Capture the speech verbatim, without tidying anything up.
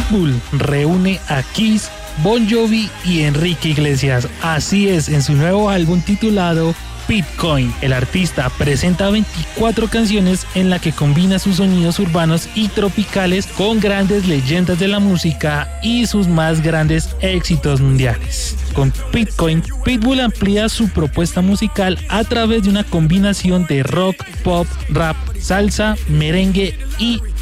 Pitbull reúne a Kiss, Bon Jovi y Enrique Iglesias. Así es, en su nuevo álbum titulado Bitcoin, el artista presenta veinticuatro canciones en la que combina sus sonidos urbanos y tropicales con grandes leyendas de la música y sus más grandes éxitos mundiales. Con Bitcoin, Pitbull amplía su propuesta musical a través de una combinación de rock, pop, rap, salsa, merengue y